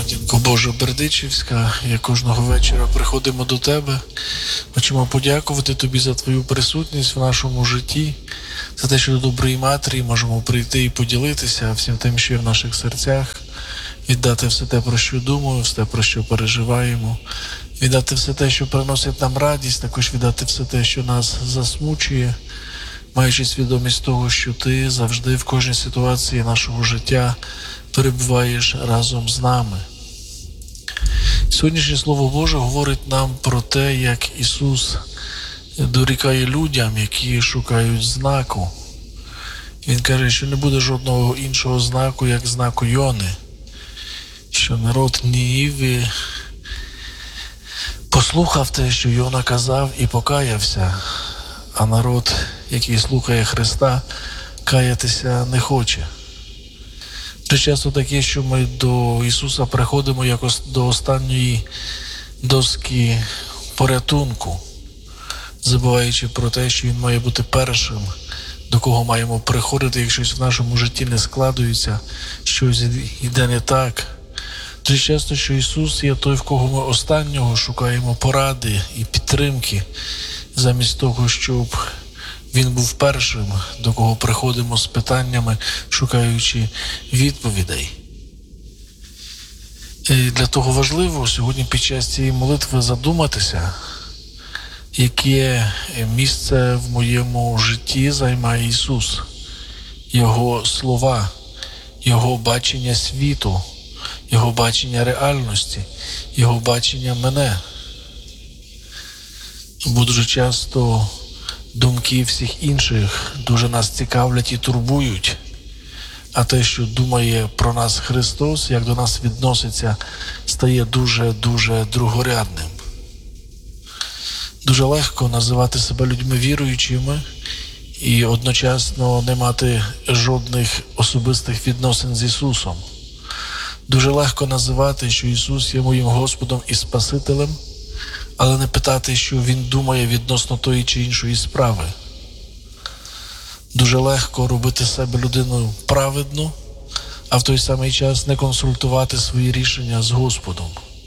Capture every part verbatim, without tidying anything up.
Матінко Божа Бердичівська, як кожного вечора приходимо до Тебе. Хочемо подякувати Тобі за Твою присутність в нашому житті, за те, що до доброї матері можемо прийти і поділитися всім тим, що є в наших серцях, віддати все те, про що думаємо, все те, про що переживаємо, віддати все те, що приносить нам радість, також віддати все те, що нас засмучує, маючи свідомість того, що Ти завжди в кожній ситуації нашого життя перебуваєш разом з нами. Сьогоднішнє Слово Боже говорить нам про те, як Ісус дорікає людям, які шукають знаку. Він каже, що не буде жодного іншого знаку, як знаку Йони, що народ Нініві послухав те, що Йона казав, і покаявся, а народ, який слухає Христа, каятися не хоче. Дуже часто таке, що ми до Ісуса приходимо як до останньої доски порятунку, забуваючи про те, що Він має бути першим, до кого маємо приходити, якщо щось в нашому житті не складується, щось йде не так. Дуже часто, що Ісус є той, в кого ми останнього шукаємо поради і підтримки, замість того, щоб Він був першим, до кого приходимо з питаннями, шукаючи відповідей. І для того важливо сьогодні під час цієї молитви задуматися, яке місце в моєму житті займає Ісус, Його слова, Його бачення світу, Його бачення реальності, Його бачення мене. Бо дуже часто думки всіх інших дуже нас цікавлять і турбують, а те, що думає про нас Христос, як до нас відноситься, стає дуже-дуже другорядним. Дуже легко називати себе людьми віруючими і одночасно не мати жодних особистих відносин з Ісусом. Дуже легко називати, що Ісус є моїм Господом і Спасителем, але не питати, що Він думає відносно тої чи іншої справи. Дуже легко робити себе людиною праведну, а в той самий час не консультувати свої рішення з Господом.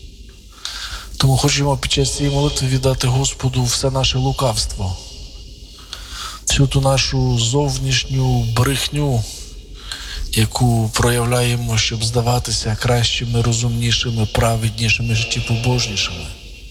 Тому хочемо під час цієї молитви віддати Господу все наше лукавство, всю ту нашу зовнішню брехню, яку проявляємо, щоб здаватися кращими, розумнішими, праведнішими, життєпобожнішими.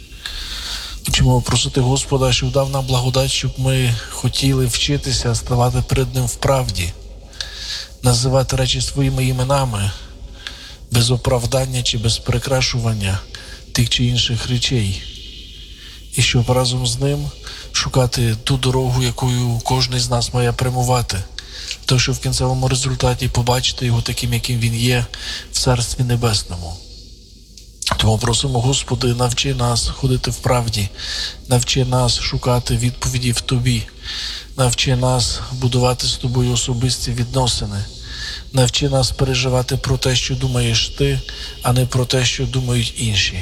Хочемо просити Господа, щоб дав нам благодать, щоб ми хотіли вчитися ставати перед Ним в правді, називати речі своїми іменами, без оправдання чи без прикрашування тих чи інших речей. І щоб разом з Ним шукати ту дорогу, якою кожен з нас має прямувати, тому що в кінцевому результаті побачити Його таким, яким Він є в Царстві Небесному. Тому просимо, Господи, навчи нас ходити в правді, навчи нас шукати відповіді в Тобі, навчи нас будувати з Тобою особисті відносини, навчи нас переживати про те, що думаєш Ти, а не про те, що думають інші.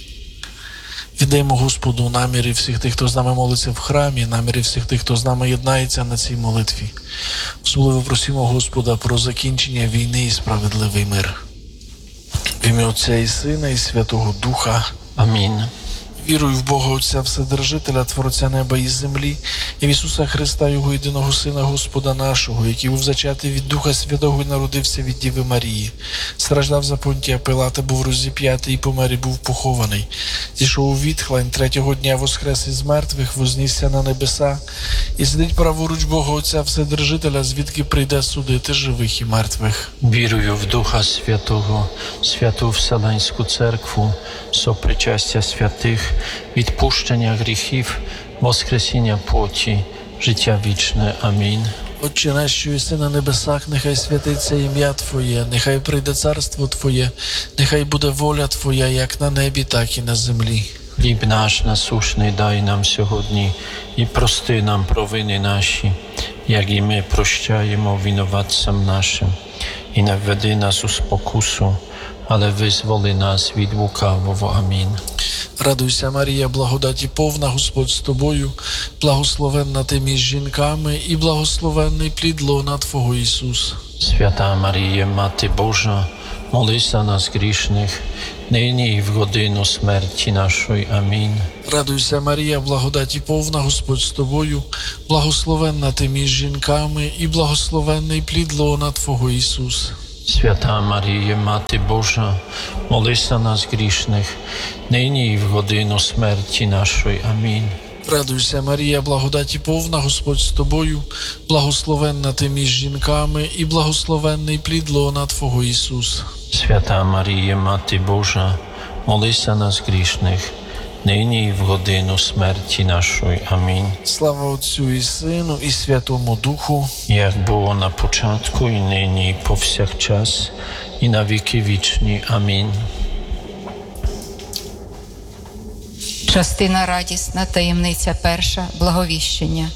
Віддаємо Господу наміри всіх тих, хто з нами молиться в храмі, наміри всіх тих, хто з нами єднається на цій молитві. Особливо просимо Господа про закінчення війни і справедливий мир. В ім'я Отця і Сина, і Святого Духа. Амінь. Вірую в Бога Отця Вседержителя, Творця неба і землі, і в Ісуса Христа, Його єдиного Сина, Господа нашого, який був зачатий від Духа Святого і народився від Діви Марії. Страждав за Понтія Пилата, був розіп'ятий і помер, і був похований. Зійшов у відхлань, третього дня воскрес із мертвих, вознісся на небеса, і сидить праворуч Бога Отця Вседержителя, звідки прийде судити живих і мертвих. Вірую в Духа Святого, Святу Вселенську Церкву, сопричастя святих, відпущення гріхів, воскресіння плоті, життя вічне. Амінь. Отче наш, що єси на небесах, нехай святиться ім'я Твоє, нехай прийде царство Твоє, нехай буде воля Твоя, як на небі, так і на землі. Хліб наш насущний дай нам сьогодні, і прости нам провини наші, як і ми прощаємо винуватцям нашим. І не введи нас у спокусу, але визволи нас від лукавого. Амінь. Радуйся, Марія, благодаті повна, Господь з тобою, благословенна ти між жінками, і благословенний плід лона Твого Ісус. Свята Марія, Мати Божа, молись за нас грішних, нині і в годину смерті нашої. Амінь. Радуйся, Марія, благодаті повна, Господь з тобою, благословенна ти між жінками, і благословенний плід лона Твого, Ісус. Свята Марія, Мати Божа, молись за нас грішних, нині і в годину смерті нашої. Амінь. Радуйся, Марія, благодаті повна, Господь з тобою, благословенна ти між жінками, і благословенний плід лона Твого, Ісус. Свята Марія, Мати Божа, молись за нас грішних, нині і в годину смерті нашої. Амінь. Слава Отцю і Сину, і Святому Духу, Як було на початку, і нині, і повсякчас, і на віки вічні. Амінь. Частина радісна, таємниця перша, благовіщення.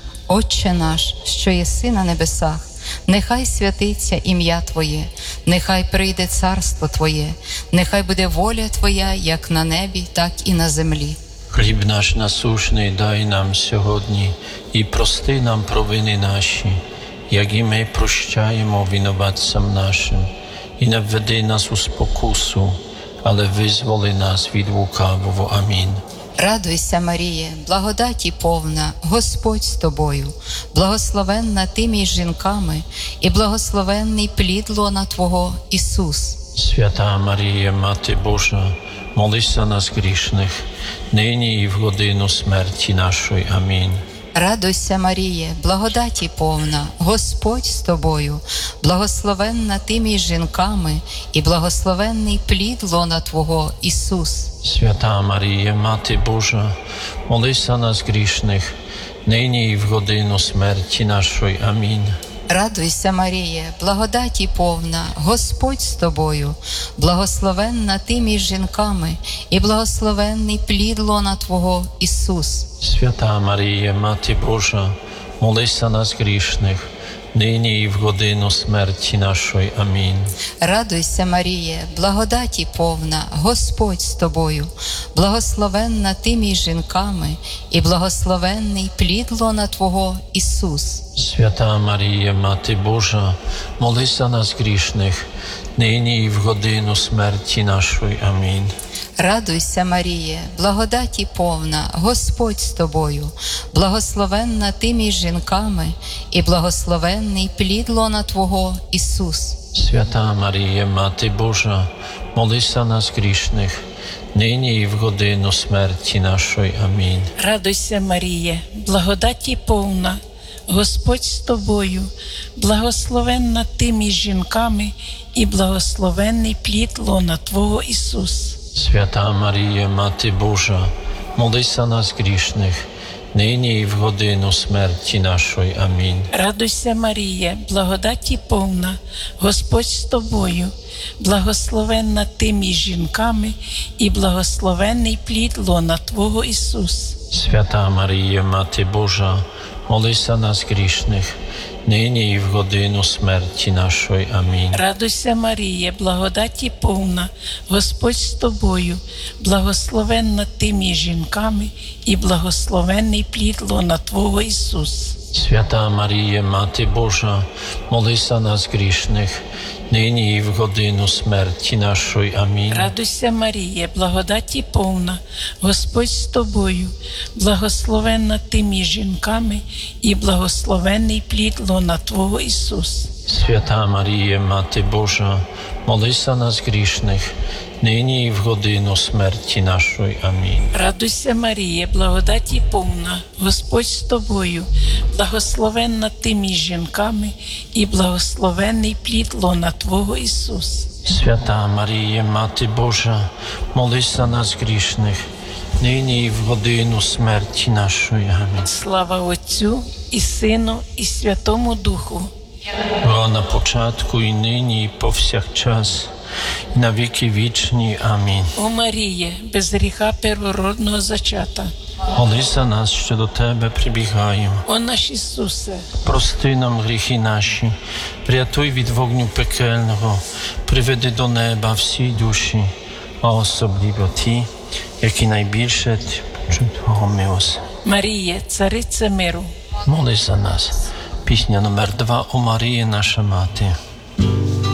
Отче наш, що єси на небесах, нехай святиться ім'я Твоє, нехай прийде царство Твоє, нехай буде воля Твоя, як на небі, так і на землі. Хліб наш насущний дай нам сьогодні, і прости нам провини наші, як і ми прощаємо винуватцям нашим, і не введи нас у спокусу, але визволи нас від лукавого. Амінь. Радуйся, Маріє, благодаті повна, Господь з тобою, благословенна ти між жінками, і благословенний плід лона Твого, Ісус. Свята Марія, Мати Божа, молись за нас грішних, нині і в годину смерті нашої. Амінь. Радуйся, Маріє, благодаті повна, Господь з тобою, благословенна ти між жінками, і благословенний плід лона Твого, Ісус. Свята Марія, Мати Божа, молись за нас грішних, нині і в годину смерті нашої. Амінь. Радуйся, Маріє, благодаті повна, Господь з тобою, благословенна ти між жінками, і благословенний плід лона Твого, Ісус. Свята Марія, Мати Божа, молись за нас грішних, нині і в годину смерті нашої. Амінь. Радуйся, Маріє, благодаті повна, Господь з тобою, благословенна ти між жінками, і благословенний плід лона Твого, Ісус. Свята Марія, Мати Божа, молись за нас грішних, нині і в годину смерті нашої. Амінь. Радуйся, Маріє, благодаті повна, Господь з тобою, благословенна ти між жінками, і благословенний плід лона Твого, Ісус. Свята Марія, Мати Божа, молись за нас грішних, нині і в годину смерті нашої. Амінь. Радуйся, Маріє, благодаті повна, Господь з тобою, благословенна ти між жінками, і благословенний плід лона Твого, Ісус. Свята Марія, Мати Божа, молись за нас грішних, нині і в годину смерті нашої. Амінь. Радуйся, Маріє, благодаті повна, Господь з тобою, благословенна ти між жінками, і благословенний плід лона Твого, Ісус. Свята Марія, Мати Божа, молись за нас грішних, нині і в годину смерті нашої. Амінь. Радуйся, Маріє, благодаті повна, Господь з тобою, благословенна ти між жінками, і благословенний плід лона Твого, Ісус. Свята Марія, Мати Божа, молись за нас грішних, нині і в годину смерті нашої. Амінь. Радуйся, Маріє, благодаті повна, Господь з тобою, благословенна ти між жінками, і благословенний плід лона Твого, Ісус. Свята Марія, Мати Божа, молись за нас грішних, нині і в годину смерті нашої. Амінь. Радуйся, Маріє, благодаті повна, Господь з тобою, благословенна ти між жінками, і благословенний плід лона Твого, Ісус. Свята Марія, Мати Божа, молись за нас грішних, нині і в годину смерті нашої. Амінь. Слава Отцю і Сину, і Святому Духу. Було на початку, і нині, і повсякчас, і на віки вічні. Амінь. О Маріє, без гріха первородного зачата. Молись за нас, що до Тебе прибігаємо. О наш Ісусе, Прости нам гріхи наші, врятуй від вогню пекельного, приведи до неба всі душі, а особливо ті, які найбільше потребують Твого милосердя. Маріє, цариця миру. Молись за нас. Пісня номер два. О Марія, наша мати.